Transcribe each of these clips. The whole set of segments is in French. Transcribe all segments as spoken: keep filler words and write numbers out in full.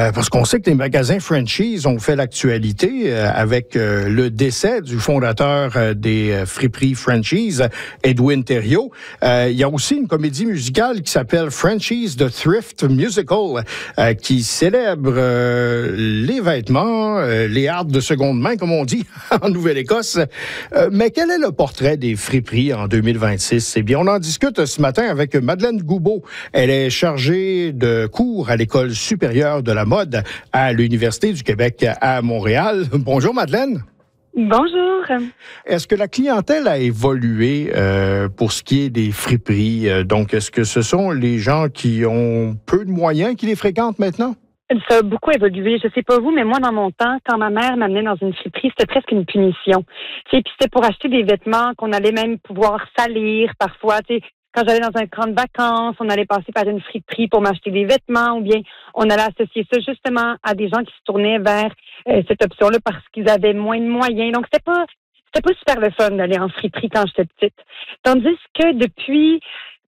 Euh, parce qu'on sait que les magasins franchise ont fait l'actualité euh, avec euh, le décès du fondateur euh, des euh, friperies franchise, Edwin Thériault. Euh, il y a aussi une comédie musicale qui s'appelle Franchise The Thrift Musical, euh, qui célèbre euh, les vêtements, euh, les hardes de seconde main, comme on dit en Nouvelle-Écosse. Euh, mais quel est le portrait des friperies en deux mille vingt-six? Eh bien, on en discute ce matin avec Madeleine Goubeau. Elle est chargée de cours à l'École supérieure de la mode à l'Université du Québec à Montréal. Bonjour Madeleine. Bonjour. Est-ce que la clientèle a évolué euh, pour ce qui est des friperies? Donc, est-ce que ce sont les gens qui ont peu de moyens qui les fréquentent maintenant? Ça a beaucoup évolué. Je sais pas vous, mais moi, dans mon temps, quand ma mère m'amenait dans une friperie, c'était presque une punition. Tu sais, puis c'était pour acheter des vêtements qu'on allait même pouvoir salir parfois. Tu sais, quand j'allais dans un camp de vacances, on allait passer par une friperie pour m'acheter des vêtements, ou bien on allait associer ça justement à des gens qui se tournaient vers euh, cette option-là parce qu'ils avaient moins de moyens. Donc c'était pas c'était pas super le fun d'aller en friperie quand j'étais petite. Tandis que depuis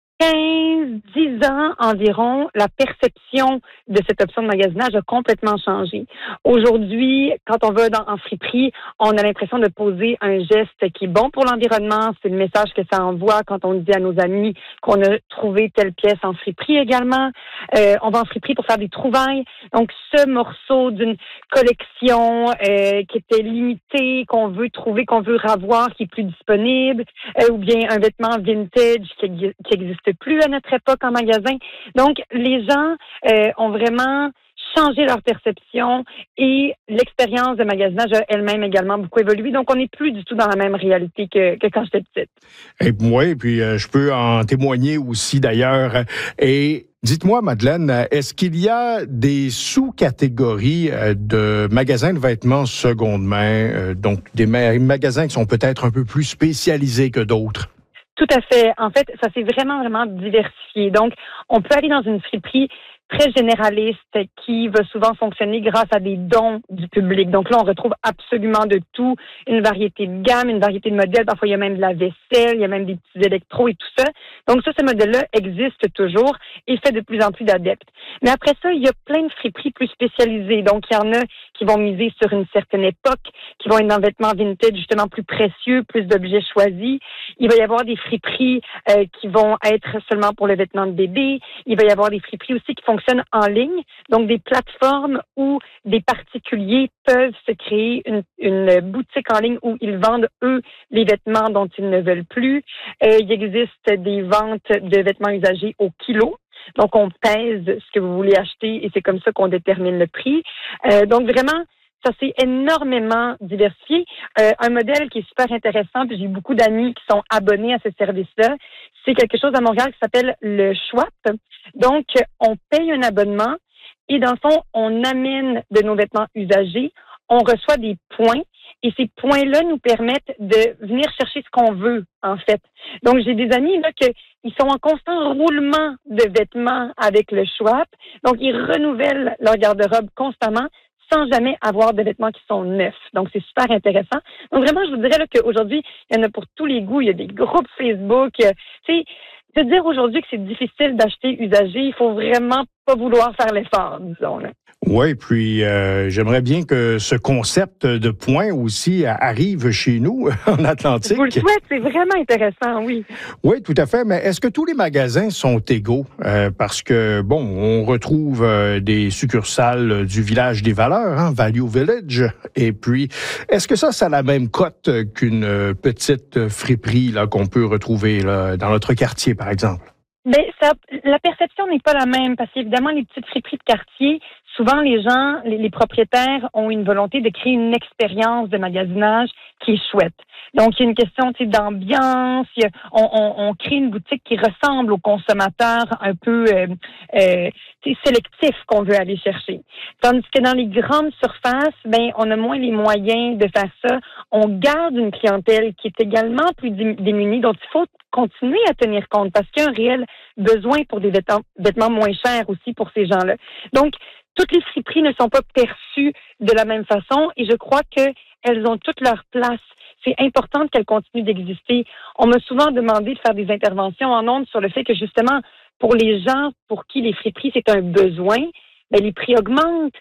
quinze, dix ans environ, la perception de cette option de magasinage a complètement changé. Aujourd'hui, quand on va dans, en friperie, on a l'impression de poser un geste qui est bon pour l'environnement. C'est le message que ça envoie quand on dit à nos amis qu'on a trouvé telle pièce en friperie également. Euh, on va en friperie pour faire des trouvailles. Donc, ce morceau d'une collection euh, qui était limitée, qu'on veut trouver, qu'on veut revoir, qui est plus disponible, euh, ou bien un vêtement vintage qui, qui existe plus à notre époque en magasin. Donc, les gens euh, ont vraiment changé leur perception et l'expérience de magasinage a elle-même également beaucoup évolué. Donc, on n'est plus du tout dans la même réalité que, que quand j'étais petite. Et moi, et puis euh, je peux en témoigner aussi d'ailleurs. Et dites-moi, Madeleine, est-ce qu'il y a des sous-catégories euh, de magasins de vêtements seconde main, euh, donc des ma- magasins qui sont peut-être un peu plus spécialisés que d'autres? Tout à fait. En fait, ça s'est vraiment, vraiment diversifié. Donc, on peut aller dans une friperie très généraliste qui va souvent fonctionner grâce à des dons du public. Donc là, on retrouve absolument de tout, une variété de gammes, une variété de modèles. Parfois, il y a même de la vaisselle, il y a même des petits électros et tout ça. Donc ça, ce modèle-là existe toujours et fait de plus en plus d'adeptes. Mais après ça, il y a plein de friperies plus spécialisées. Donc, il y en a qui vont miser sur une certaine époque, qui vont être dans vêtements vintage justement plus précieux, plus d'objets choisis. Il va y avoir des friperies euh, qui vont être seulement pour le vêtement de bébé. Il va y avoir des friperies aussi qui fonctionnent en ligne, donc des plateformes où des particuliers peuvent se créer une, une boutique en ligne où ils vendent, eux, les vêtements dont ils ne veulent plus. Euh, il existe des ventes de vêtements usagés au kilo. Donc, on pèse ce que vous voulez acheter et c'est comme ça qu'on détermine le prix. Euh, donc, vraiment, ça s'est énormément diversifié. Euh, un modèle qui est super intéressant, puis j'ai beaucoup d'amis qui sont abonnés à ce service-là, c'est quelque chose à Montréal qui s'appelle le Swap. Donc, on paye un abonnement et dans le fond, on amène de nos vêtements usagés, on reçoit des points et ces points-là nous permettent de venir chercher ce qu'on veut, en fait. Donc, j'ai des amis là que ils sont en constant roulement de vêtements avec le Swap. Donc, ils renouvellent leur garde-robe constamment sans jamais avoir de vêtements qui sont neufs. Donc, c'est super intéressant. Donc, vraiment, je vous dirais là, qu'aujourd'hui, il y en a pour tous les goûts. Il y a des groupes Facebook. Tu sais, de dire aujourd'hui que c'est difficile d'acheter usagé, il faut vraiment pas vouloir faire l'effort, disons. Là. Oui, puis euh, j'aimerais bien que ce concept de points aussi arrive chez nous, en Atlantique. Je vous le souhaite, c'est vraiment intéressant, oui. Oui, tout à fait, mais est-ce que tous les magasins sont égaux? Euh, parce que, bon, on retrouve euh, des succursales du Village des Valeurs, hein, Value Village, et puis, est-ce que ça, ça a la même cote qu'une petite friperie là, qu'on peut retrouver là, dans notre quartier, par exemple? Ben, ça, la perception n'est pas la même parce qu'évidemment, les petites friperies de quartier, souvent les gens, les, les propriétaires ont une volonté de créer une expérience de magasinage qui est chouette. Donc, il y a une question d'ambiance, il y a, on, on, on crée une boutique qui ressemble au consommateur un peu euh, euh, sélectif qu'on veut aller chercher. Tandis que dans les grandes surfaces, ben, on a moins les moyens de faire ça. On garde une clientèle qui est également plus démunie, donc il faut continuer à tenir compte parce qu'il y a un réel besoin pour des vêtements, vêtements moins chers aussi pour ces gens-là. Donc, toutes les friperies ne sont pas perçues de la même façon et je crois qu'elles ont toute leur place. C'est important qu'elles continuent d'exister. On m'a souvent demandé de faire des interventions en ondes sur le fait que justement, pour les gens pour qui les friperies, c'est un besoin, ben, les prix augmentent.